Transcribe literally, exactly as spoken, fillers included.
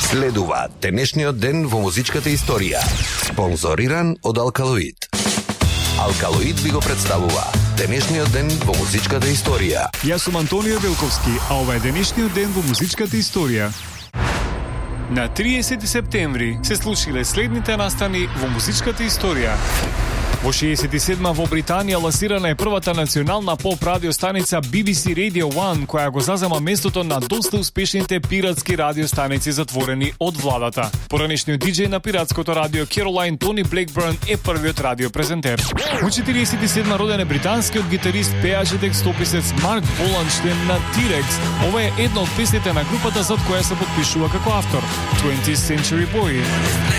Следува денешниот ден во музичката историја, спонзориран од Алкалоид. Алкалоид ви го представува денешниот ден во музичката историја. Јас сум Антонио Велковски, а ова е денешниот ден во музичката историја. На триесети септември се случиле следните настани во музичката историја. Во шеесет и седма во Британија лансирана е првата национална поп радиостаница Би Би Си Radio еден, која го зазема местото на доста успешните пиратски радиостаници затворени од владата. Поранешниот диџеј на пиратското радио Керолайн Тони Блекбърн е првиот радиопрезентер. Во четириесет и седма роден е британскиот гитарист, пеач и текстописец Марк Боланд, член на T-Rex. Ова е една од песните на групата зад која се потпишува како автор, twentieth Century Boy.